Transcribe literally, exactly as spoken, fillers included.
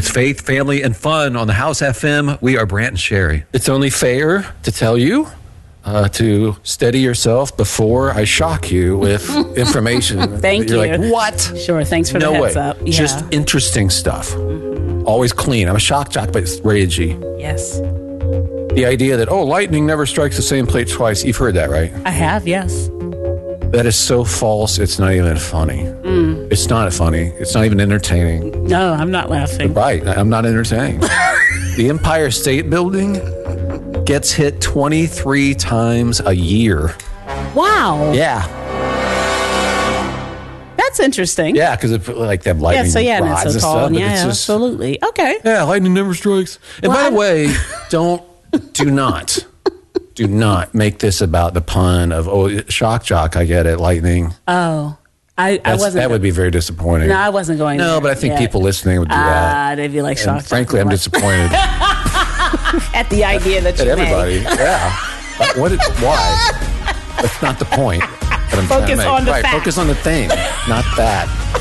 It's faith, family, and fun on the House F M. We are Brant and Sherry. It's only fair to tell you uh, to steady yourself before I shock you with information. Thank You're you. like, what? Sure, thanks for no the heads way. up. Yeah. Just interesting stuff. Mm-hmm. Always clean. I'm a shock jock, but it's ragey. Yes. The idea that, oh, lightning never strikes the same plate twice. You've heard that, right? I have, yes. That is so false, it's not even funny. Mm. It's not funny. It's not even entertaining. No, I'm not laughing. Right. I'm not entertaining. The Empire State Building gets hit twenty-three times a year. Wow. Yeah. That's interesting. Yeah, because like they have lightning Yeah, so yeah, and rods it's so and tall. stuff. And but yeah, it's just, absolutely. Okay. yeah, lightning never strikes. And Well, by the I- way, don't, do not, do not make this about the pun of, oh, shock jock, I get it, lightning. Oh. I, I That's, wasn't. that would be very disappointing. No, I wasn't going No, there. but I think Yeah. people listening would do Ah, that. they'd be like And shocked. frankly, I'm disappointed at the idea that you at may. everybody. Yeah. Uh, What? Is, why? That's not the point. That I'm trying to Focus make. on the right, fact. Focus on the thing, not that.